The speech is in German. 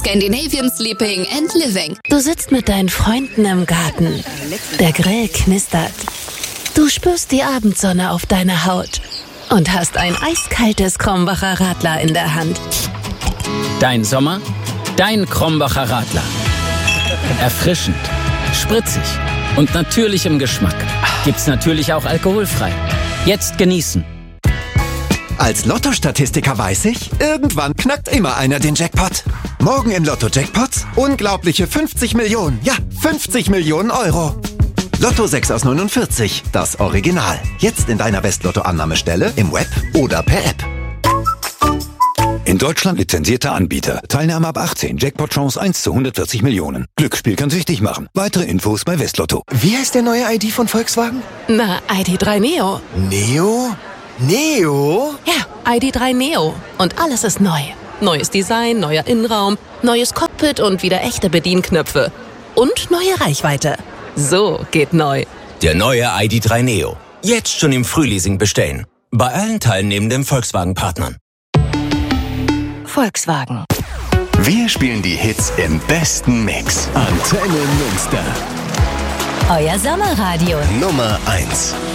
Scandinavian Sleeping and Living. Du sitzt mit deinen Freunden im Garten. Der Grill knistert. Du spürst die Abendsonne auf deiner Haut und hast ein eiskaltes Krombacher Radler in der Hand. Dein Sommer, dein Krombacher Radler. Erfrischend, spritzig und natürlich im Geschmack. Gibt's natürlich auch alkoholfrei. Jetzt genießen. Als Lotto-Statistiker weiß ich, irgendwann knackt immer einer den Jackpot. Morgen im Lotto-Jackpots unglaubliche 50 Millionen. Ja, 50 Millionen Euro. Lotto 6 aus 49, das Original. Jetzt in deiner Westlotto-Annahmestelle, im Web oder per App. In Deutschland lizenzierter Anbieter. Teilnahme ab 18. Jackpot-Chance 1 zu 140 Millionen. Glücksspiel kann süchtig machen. Weitere Infos bei Westlotto. Wie heißt der neue ID von Volkswagen? Na, ID.3 Neo. Neo? Neo? Ja, ID.3 Neo. Und alles ist neu. Neues Design, neuer Innenraum, neues Cockpit und wieder echte Bedienknöpfe. Und neue Reichweite. So geht neu. Der neue ID.3 Neo. Jetzt schon im Frühleasing bestellen. Bei allen teilnehmenden Volkswagen-Partnern. Volkswagen. Wir spielen die Hits im besten Mix. Antenne Münster. Euer Sommerradio. Nummer 1.